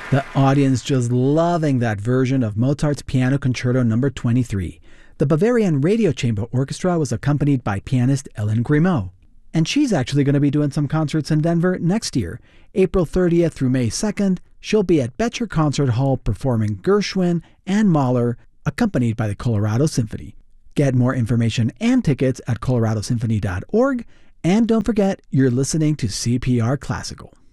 The audience just loving that version of Mozart's Piano Concerto No. 23. The Bavarian Radio Chamber Orchestra was accompanied by pianist Ellen Grimaud. And she's actually going to be doing some concerts in Denver next year. April 30th through May 2nd, she'll be at Betcher Concert Hall performing Gershwin and Mahler, accompanied by the Colorado Symphony. Get more information and tickets at coloradosymphony.org. And don't forget, you're listening to CPR Classical.